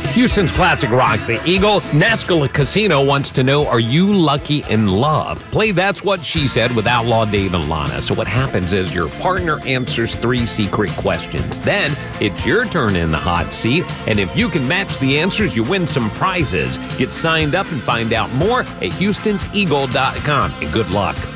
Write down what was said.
Houston's classic rock, the Eagle. Nascala Casino wants to know, are you lucky in love? Play That's What She Said with Outlaw Dave and Lana. So what happens is your partner answers 3 secret questions. Then it's your turn in the hot seat. And if you can match the answers, you win some prizes. Get signed up and find out more at Houston'sEagle.com. And good luck.